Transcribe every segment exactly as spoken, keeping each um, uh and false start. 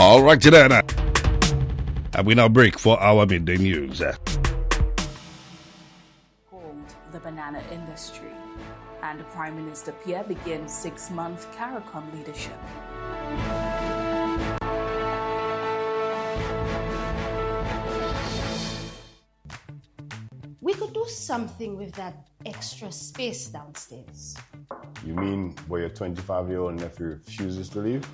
All right, then. And we now break for our midday news. Called the banana industry. And Prime Minister Pierre begins six-month CARICOM leadership. We could do something with that extra space downstairs. You mean where your twenty-five-year-old nephew refuses to leave?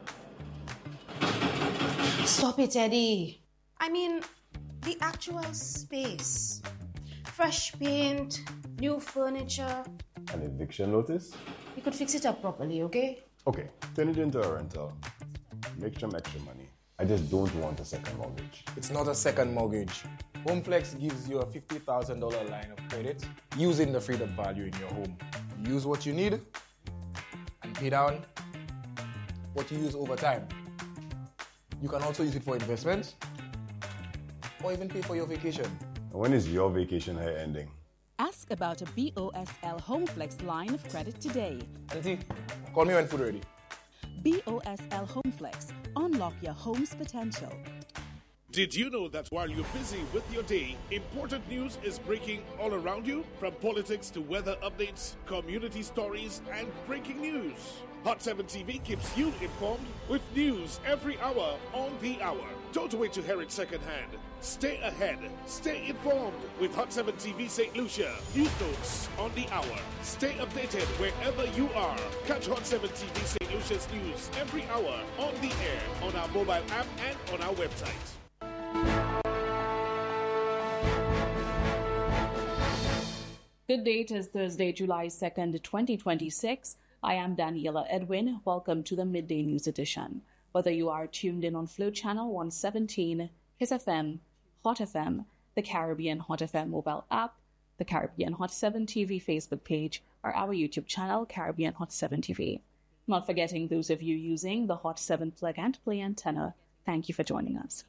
Stop it, Eddie. I mean, the actual space. Fresh paint, new furniture. An eviction notice? We could fix it up properly, okay? Okay, turn it into a rental. Make some extra money. I just don't want a second mortgage. It's not a second mortgage. HomeFlex gives you a fifty thousand dollars line of credit using the freed up value in your home. You use what you need and pay down what you use over time. You can also use it for investments or even pay for your vacation. When is your vacation here ending? Ask about a B O S L HomeFlex line of credit today. Auntie, call me when food ready. B O S L HomeFlex. Unlock your home's potential. Did you know that while you're busy with your day, important news is breaking all around you? From politics to weather updates, community stories, and breaking news. Hot seven T V keeps you informed with news every hour on the hour. Don't wait to hear it secondhand. Stay ahead. Stay informed with Hot seven T V Saint Lucia. News notes on the hour. Stay updated wherever you are. Catch Hot seven T V Saint Lucia's news every hour on the air, on our mobile app, and on our website. Good day, it is Thursday, July second, twenty twenty-six. I am Daniela Edwin. Welcome to the Midday News Edition. Whether you are tuned in on Flow Channel one seventeen, His F M, Hot F M, the Caribbean Hot F M mobile app, the Caribbean Hot seven T V Facebook page, or our YouTube channel, Caribbean Hot seven T V. Not forgetting those of you using the Hot seven plug and play antenna, thank you for joining us.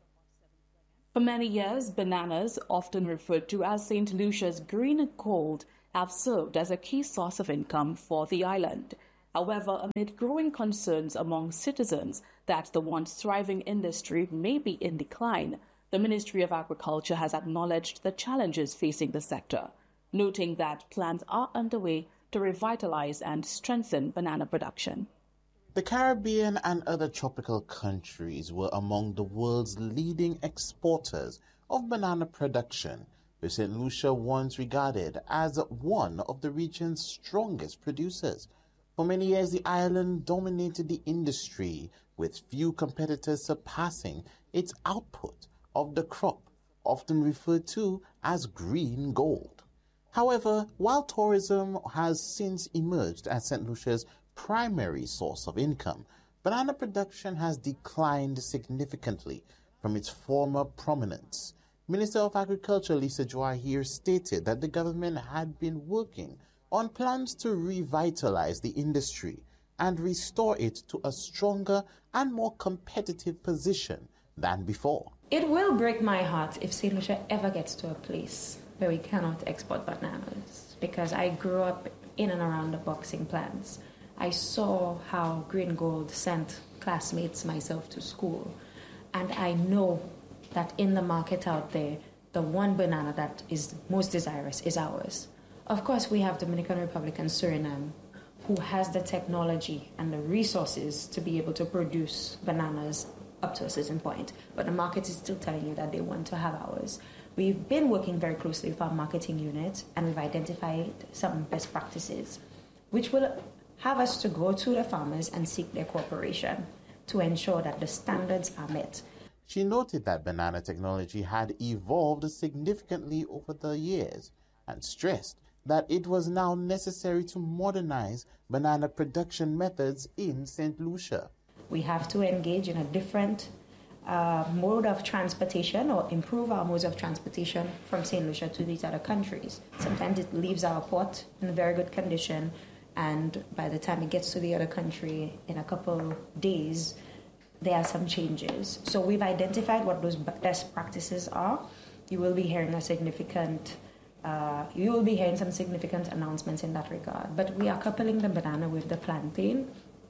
For many years, bananas, often referred to as Saint Lucia's green gold, have served as a key source of income for the island. However, amid growing concerns among citizens that the once thriving industry may be in decline, the Ministry of Agriculture has acknowledged the challenges facing the sector, noting that plans are underway to revitalize and strengthen banana production. The Caribbean and other tropical countries were among the world's leading exporters of banana production, with Saint Lucia once regarded as one of the region's strongest producers. For many years, the island dominated the industry, with few competitors surpassing its output of the crop, often referred to as green gold. However, while tourism has since emerged as Saint Lucia's primary source of income, banana production has declined significantly from its former prominence. Minister of Agriculture Lisa Joahir stated that the government had been working on plans to revitalize the industry and restore it to a stronger and more competitive position than before. It will break my heart if Saint Lucia ever gets to a place where we cannot export bananas, because I grew up in and around the boxing plants. I saw how Green Gold sent classmates, myself, to school, and I know that in the market out there, the one banana that is most desirous is ours. Of course, we have Dominican Republic and Suriname, who has the technology and the resources to be able to produce bananas up to a certain point, but the market is still telling you that they want to have ours. We've been working very closely with our marketing unit, and we've identified some best practices, which will have us to go to the farmers and seek their cooperation to ensure that the standards are met. She noted that banana technology had evolved significantly over the years and stressed that it was now necessary to modernize banana production methods in Saint Lucia. We have to engage in a different uh, mode of transportation, or improve our modes of transportation from Saint Lucia to these other countries. Sometimes it leaves our port in very good condition, and by the time it gets to the other country in a couple days, there are some changes. So we've identified what those best practices are. You will be hearing a significant, uh, you will be hearing some significant announcements in that regard. But we are coupling the banana with the plantain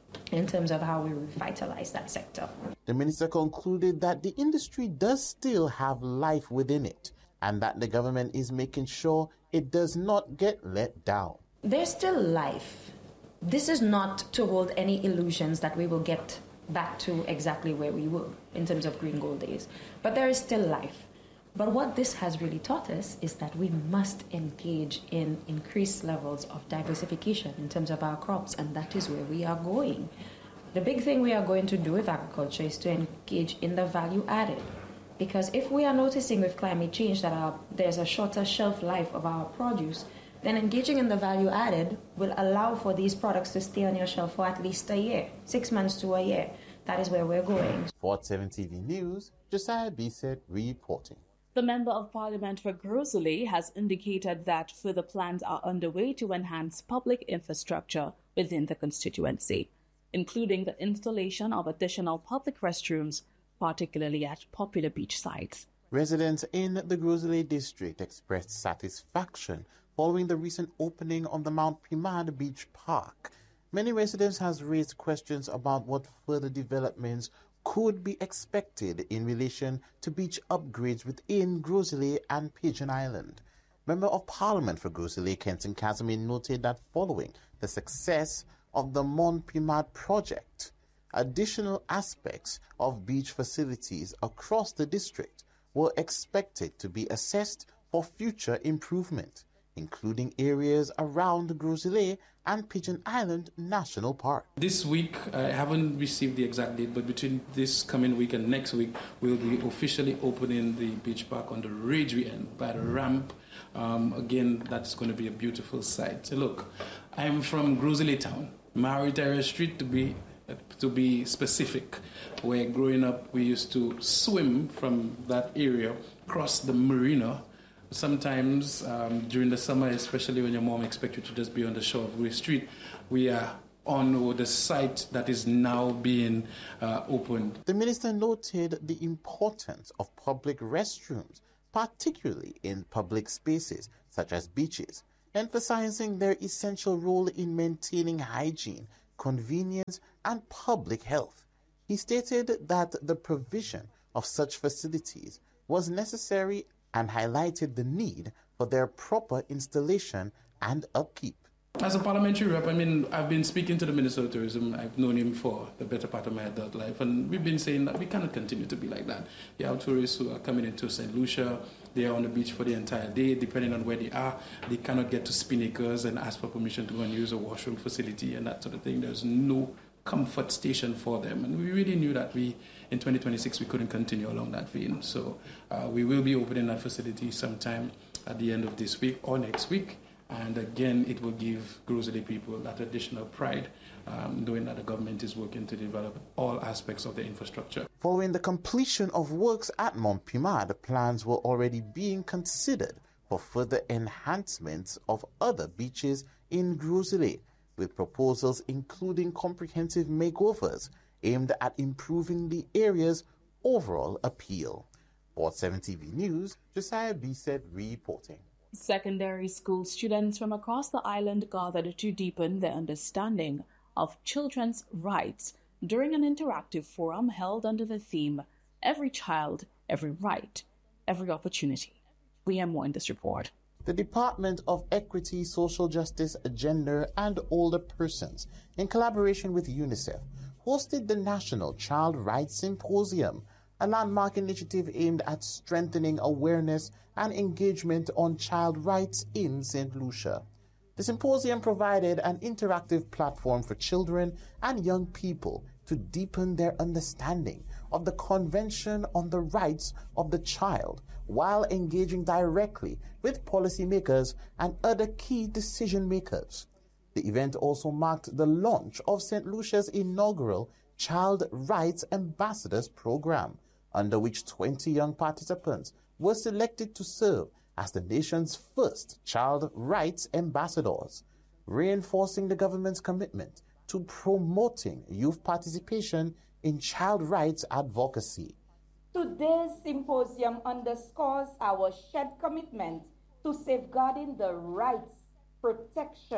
in terms of how we revitalize that sector. The minister concluded that the industry does still have life within it and that the government is making sure it does not get let down. There's still life. This is not to hold any illusions that we will get back to exactly where we were in terms of green gold days. But there is still life. But what this has really taught us is that we must engage in increased levels of diversification in terms of our crops, and that is where we are going. The big thing we are going to do with agriculture is to engage in the value added. Because if we are noticing with climate change that our, there's a shorter shelf life of our produce, then engaging in the value added will allow for these products to stay on your shelf for at least a year, six months to a year. That is where we're going. For seven T V News, Josiah Bisset reporting. The Member of Parliament for Grosley has indicated that further plans are underway to enhance public infrastructure within the constituency, including the installation of additional public restrooms, particularly at popular beach sites. Residents in the Grosley district expressed satisfaction following the recent opening of the Mount Primad Beach Park. Many residents have raised questions about what further developments could be expected in relation to beach upgrades within Grosley and Pigeon Island. Member of Parliament for Grosley, Kenton Casimir, noted that following the success of the Mount Primad project, additional aspects of beach facilities across the district were expected to be assessed for future improvement, including areas around Grosley and Pigeon Island National Park. This week, I haven't received the exact date, but between this coming week and next week, we'll be officially opening the beach park on the Ridgeway end by the ramp. Um, again, that's going to be a beautiful sight. So look, I'm from Grosley Town, Maury Terrace Street to be to be specific, where growing up we used to swim from that area across the marina. Sometimes um, during the summer, especially when your mom expects you to just be on the shore of Grey Street, we are on the site that is now being uh, opened. The minister noted the importance of public restrooms, particularly in public spaces such as beaches, emphasizing their essential role in maintaining hygiene, convenience, and public health. He stated that the provision of such facilities was necessary and highlighted the need for their proper installation and upkeep. As a parliamentary rep, I mean, I've been speaking to the Minister of Tourism. I've known him for the better part of my adult life, and we've been saying that we cannot continue to be like that. You have tourists who are coming into Saint Lucia, they are on the beach for the entire day, depending on where they are. They cannot get to Spinnaker's and ask for permission to go and use a washroom facility and that sort of thing. There's no comfort station for them, and we really knew that we, in twenty twenty-six, we couldn't continue along that vein. So uh, we will be opening that facility sometime at the end of this week or next week. And again, it will give Grosley people that additional pride, um, knowing that the government is working to develop all aspects of the infrastructure. Following the completion of works at Mount Primad, plans were already being considered for further enhancements of other beaches in Grosley, with proposals including comprehensive makeovers aimed at improving the area's overall appeal. For seven T V News, Josiah Bisset reporting. Secondary school students from across the island gathered to deepen their understanding of children's rights during an interactive forum held under the theme, Every Child, Every Right, Every Opportunity. We have more in this report. The Department of Equity, Social Justice, Gender and Older Persons, in collaboration with UNICEF, hosted the National Child Rights Symposium, a landmark initiative aimed at strengthening awareness and engagement on child rights in Saint Lucia. The symposium provided an interactive platform for children and young people to deepen their understanding of the Convention on the Rights of the Child while engaging directly with policymakers and other key decision makers. The event also marked the launch of Saint Lucia's inaugural Child Rights Ambassadors Program, under which twenty young participants were selected to serve as the nation's first child rights ambassadors, reinforcing the government's commitment to promoting youth participation in child rights advocacy. Today's symposium underscores our shared commitment to safeguarding the rights, protection,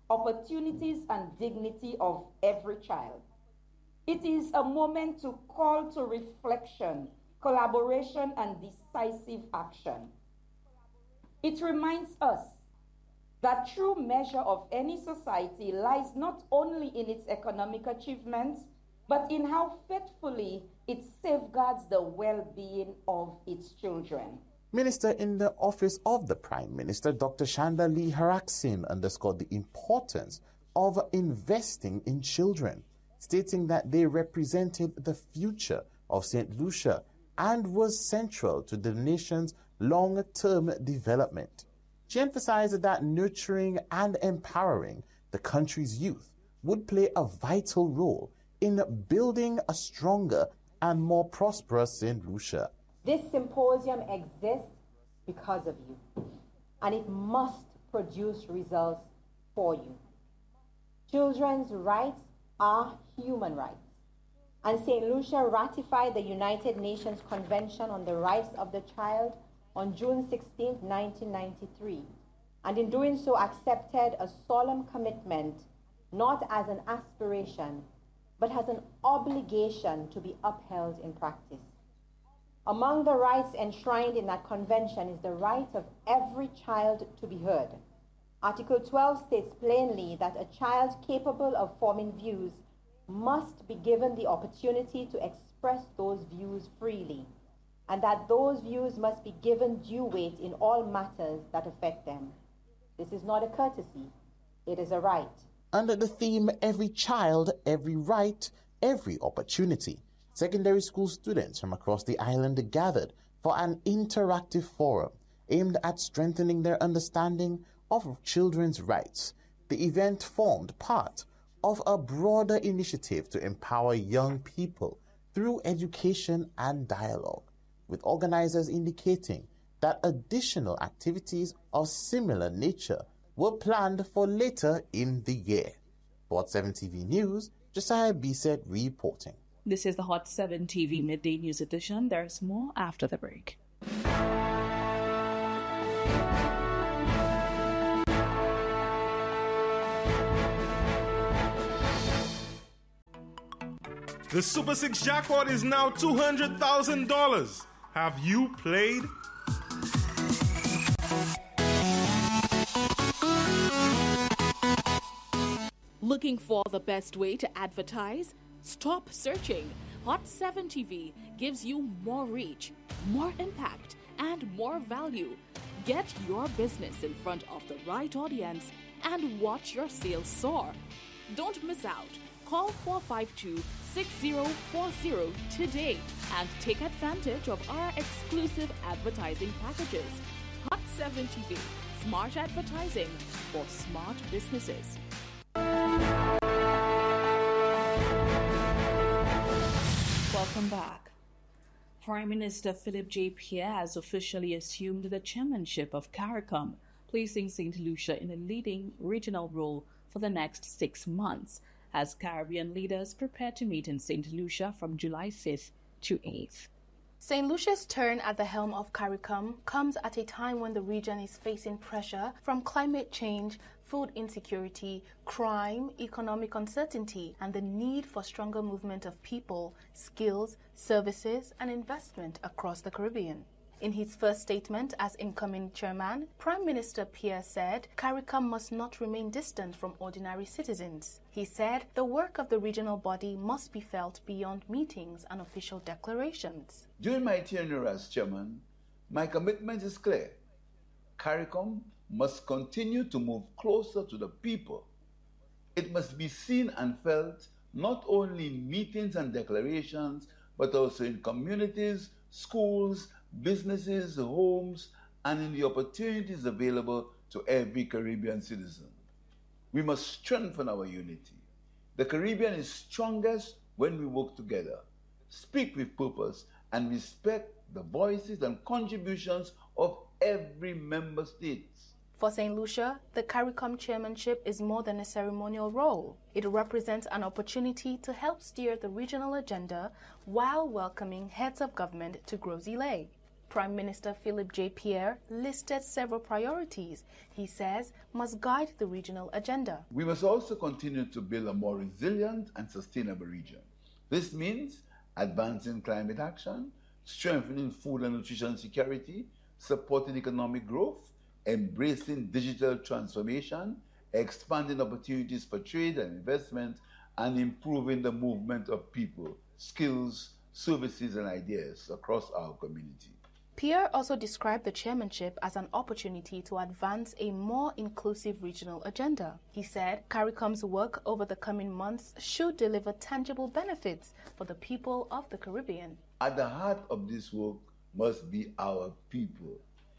opportunities and dignity of every child. It is a moment to call to reflection, collaboration, and decisive action. It reminds us that true measure of any society lies not only in its economic achievements, but in how faithfully it safeguards the well-being of its children. Minister in the Office of the Prime Minister, Doctor Shanda Lee Haraksin, underscored the importance of investing in children, stating that they represented the future of Saint Lucia and was central to the nation's long-term development. She emphasized that nurturing and empowering the country's youth would play a vital role in building a stronger and more prosperous Saint Lucia. This symposium exists because of you, and it must produce results for you. Children's rights are human rights, and Saint Lucia ratified the United Nations Convention on the Rights of the Child on June sixteenth, nineteen ninety-three, and in doing so accepted a solemn commitment, not as an aspiration, but as an obligation to be upheld in practice. Among the rights enshrined in that convention is the right of every child to be heard. Article twelve states plainly that a child capable of forming views must be given the opportunity to express those views freely, and that those views must be given due weight in all matters that affect them. This is not a courtesy, it is a right. Under the theme, Every Child, Every Right, Every Opportunity, secondary school students from across the island gathered for an interactive forum aimed at strengthening their understanding of children's rights. The event formed part of a broader initiative to empower young people through education and dialogue, with organizers indicating that additional activities of similar nature were planned for later in the year. For Hot seven T V News, Josiah Bisset reporting. This is the Hot seven T V Midday News Edition. There's more after the break. The Super six jackpot is now two hundred thousand dollars. Have you played? Looking for the best way to advertise? Stop searching. Hot seven T V gives you more reach, more impact, and more value. Get your business in front of the right audience and watch your sales soar. Don't miss out. Call four five two, six zero four zero today and take advantage of our exclusive advertising packages. Hot seven T V, smart advertising for smart businesses. Welcome back. Prime Minister Philip J. Pierre has officially assumed the chairmanship of CARICOM, placing Saint Lucia in a leading regional role for the next six months, as Caribbean leaders prepare to meet in Saint Lucia from July fifth to eighth. Saint Lucia's turn at the helm of CARICOM comes at a time when the region is facing pressure from climate change, food insecurity, crime, economic uncertainty, and the need for stronger movement of people, skills, services, and investment across the Caribbean. In his first statement as incoming chairman, Prime Minister Pierre said CARICOM must not remain distant from ordinary citizens. He said the work of the regional body must be felt beyond meetings and official declarations. During my tenure as chairman, my commitment is clear. CARICOM must continue to move closer to the people. It must be seen and felt not only in meetings and declarations, but also in communities, schools, businesses, homes, and in the opportunities available to every Caribbean citizen. We must strengthen our unity. The Caribbean is strongest when we work together, speak with purpose, and respect the voices and contributions of every member state. For Saint Lucia, the CARICOM chairmanship is more than a ceremonial role. It represents an opportunity to help steer the regional agenda while welcoming heads of government to Gros Islet. Prime Minister Philip J. Pierre listed several priorities he says must guide the regional agenda. We must also continue to build a more resilient and sustainable region. This means advancing climate action, strengthening food and nutrition security, supporting economic growth, embracing digital transformation, expanding opportunities for trade and investment, and improving the movement of people, skills, services, and ideas across our community. Pierre also described the chairmanship as an opportunity to advance a more inclusive regional agenda. He said CARICOM's work over the coming months should deliver tangible benefits for the people of the Caribbean. At the heart of this work must be our people.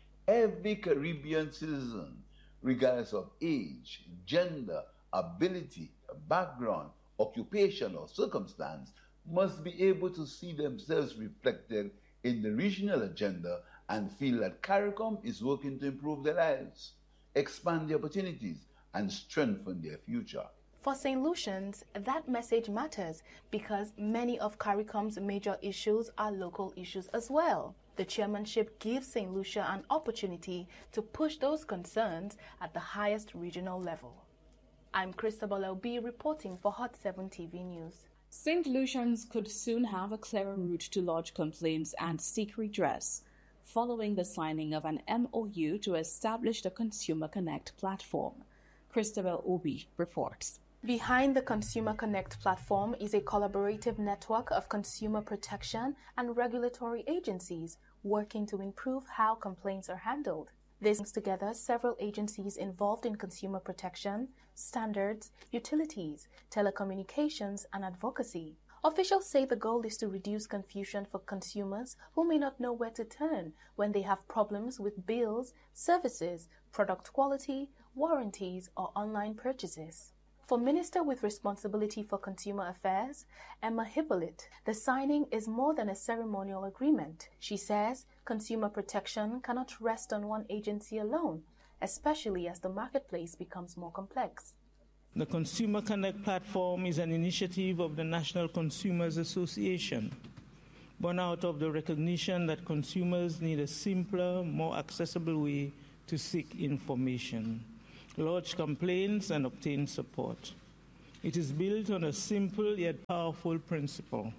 Every Caribbean citizen, regardless of age, gender, ability, background, occupation, or circumstance, must be able to see themselves reflected in the regional agenda and feel that CARICOM is working to improve their lives, expand their opportunities, and strengthen their future. For Saint Lucians, that message matters because many of CARICOM's major issues are local issues as well. The chairmanship gives Saint Lucia an opportunity to push those concerns at the highest regional level. I'm Christabel L B reporting for Hot seven T V News. Saint Lucians could soon have a clearer route to lodge complaints and seek redress, following the signing of an M O U to establish the Consumer Connect platform. Christabel Obi reports. Behind the Consumer Connect platform is a collaborative network of consumer protection and regulatory agencies working to improve how complaints are handled. This brings together several agencies involved in consumer protection, standards, utilities, telecommunications, and advocacy. Officials say the goal is to reduce confusion for consumers who may not know where to turn when they have problems with bills, services, product quality, warranties, or online purchases. For Minister with responsibility for consumer affairs, Emma Hippolyte, the signing is more than a ceremonial agreement. She says consumer protection cannot rest on one agency alone, especially as the marketplace becomes more complex. The Consumer Connect platform is an initiative of the National Consumers Association, born out of the recognition that consumers need a simpler, more accessible way to seek information, lodge complaints, and obtain support. It is built on a simple yet powerful principle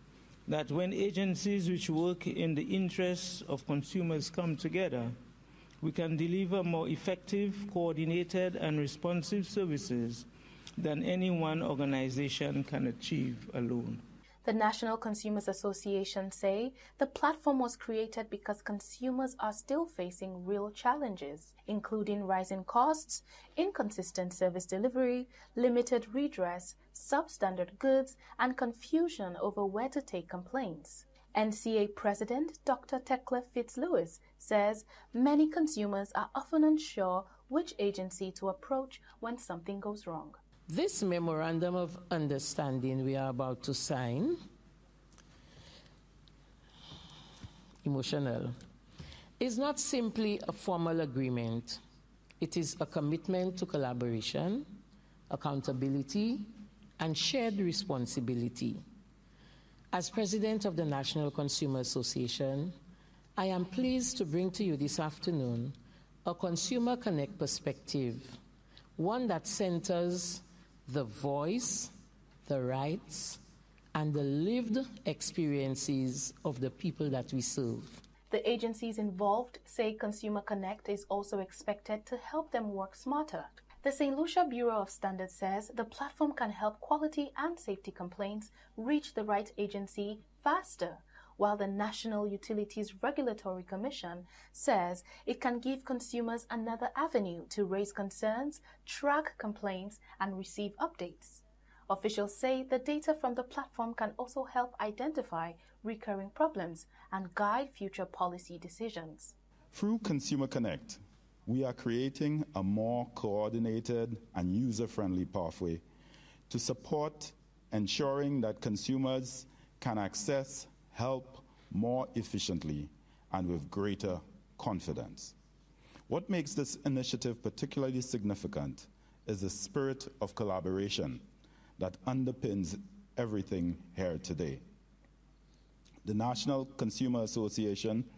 that when agencies which work in the interests of consumers come together, we can deliver more effective, coordinated, and responsive services than any one organization can achieve alone. The National Consumers Association say the platform was created because consumers are still facing real challenges, including rising costs, inconsistent service delivery, limited redress, substandard goods, and confusion over where to take complaints. N C A President Doctor Tekla Fitzlewis says many consumers are often unsure which agency to approach when something goes wrong. This memorandum of understanding we are about to sign, emotional, is not simply a formal agreement. It is a commitment to collaboration, accountability, and shared responsibility. As President of the National Consumer Association, I am pleased to bring to you this afternoon a Consumer Connect perspective, one that centers the voice, the rights, and the lived experiences of the people that we serve. The agencies involved say Consumer Connect is also expected to help them work smarter. The Saint Lucia Bureau of Standards says the platform can help quality and safety complaints reach the right agency faster, while the National Utilities Regulatory Commission says it can give consumers another avenue to raise concerns, track complaints, and receive updates. Officials say the data from the platform can also help identify recurring problems and guide future policy decisions. Through Consumer Connect, we are creating a more coordinated and user-friendly pathway to support ensuring that consumers can access help more efficiently and with greater confidence. What makes this initiative particularly significant is the spirit of collaboration that underpins everything here today. The National Consumer Association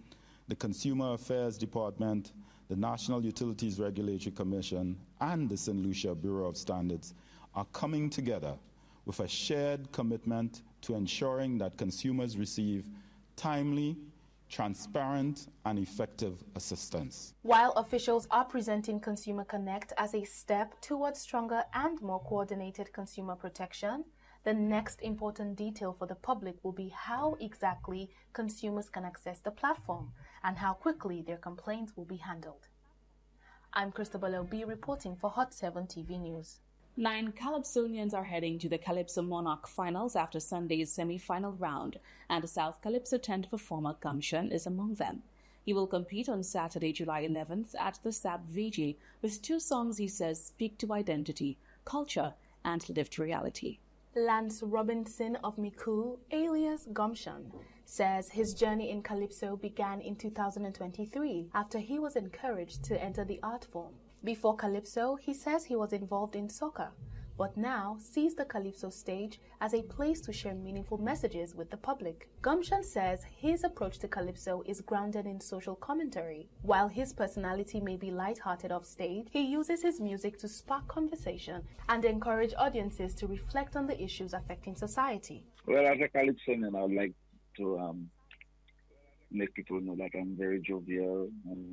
the Consumer Affairs Department, the National Utilities Regulatory Commission, and the Saint Lucia Bureau of Standards are coming together with a shared commitment to ensuring that consumers receive timely, transparent, and effective assistance. While officials are presenting Consumer Connect as a step towards stronger and more coordinated consumer protection, the next important detail for the public will be how exactly consumers can access the platform and how quickly their complaints will be handled. I'm Christabel L B reporting for Hot seven T V News. Nine Calypsonians are heading to the Calypso Monarch Finals after Sunday's semi-final round, and the South Calypso tent performer Gumption is among them. He will compete on Saturday, July eleventh at the S A B V G with two songs he says speak to identity, culture, and lived reality. Lance Robinson of Miku, alias Gumption, says his journey in Calypso began in two thousand twenty-three after he was encouraged to enter the art form. Before Calypso, he says he was involved in soccer, but now sees the Calypso stage as a place to share meaningful messages with the public. Gumption says his approach to Calypso is grounded in social commentary. While his personality may be light-hearted off stage, he uses his music to spark conversation and encourage audiences to reflect on the issues affecting society. Well, as a Calypsonian, I would like to um, make people know that I'm very jovial and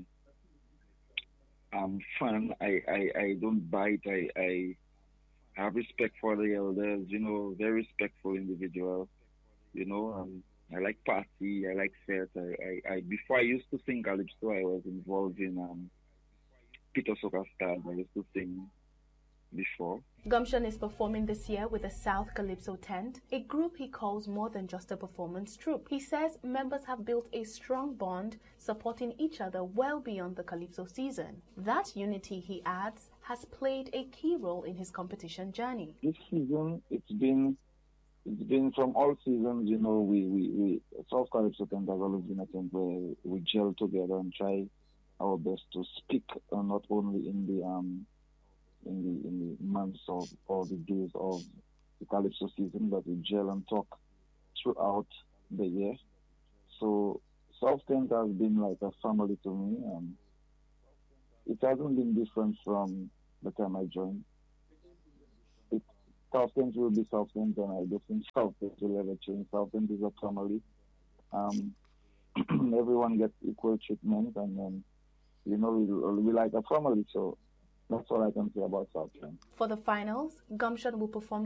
I'm fun. I, I, I don't bite. I, I have respect for the elders, you know, very respectful individual, you know. Um, I like party, I like fete. I, I, I, before I used to sing Calypso, I was involved in um, Peter Soccer Stars. I used to sing before. Gumption is performing this year with the South Calypso Tent, a group he calls more than just a performance troupe. He says members have built a strong bond, supporting each other well beyond the Calypso season. That unity, he adds, has played a key role in his competition journey. This season, it's been it's been from all seasons, you know, we, we, we South Calypso Tent has always been a tent where we gel together and try our best to speak, uh, not only in the um in the in the months of or the days of the Calypso season, but we gel and talk throughout the year. So South Tent has been like a family to me, and it hasn't been different from the time I joined. It, South Tent will be South Tent, and I don't think South Tent will ever change. South Tent is a family. Um, everyone gets equal treatment, and then you know we we like a family. So that's all I can say about South Tent. For the finals, Gumption will perform